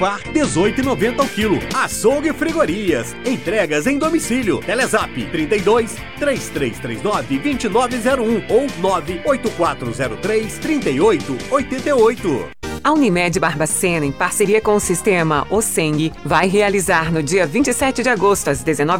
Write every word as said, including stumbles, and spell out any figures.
Potiguar, dezoito e noventa ao quilo. Açougue e Frigorias, entregas em domicílio. Telezap trinta e dois, três três três nove, dois nove zero um ou nove oito quatro zero três, três oito oito oito. A Unimed Barbacena, em parceria com o Sistema O Seng, vai realizar no dia vinte e sete de agosto, às dezenove